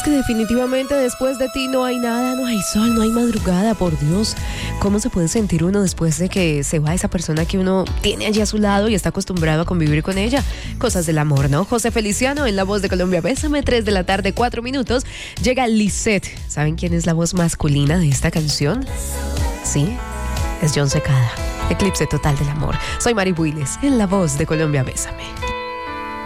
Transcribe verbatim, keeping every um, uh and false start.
que definitivamente después de ti no hay nada, no hay sol, no hay madrugada, por Dios. ¿Cómo se puede sentir uno después de que se va esa persona que uno tiene allí a su lado y está acostumbrado a convivir con ella? Cosas del amor, ¿no? José Feliciano en La Voz de Colombia. Bésame, tres de la tarde, cuatro minutos. Llega Lisette. ¿Saben quién es la voz masculina de esta canción? Sí, es John Secada. Eclipse total del amor. Soy Mari Builes en La Voz de Colombia. Bésame.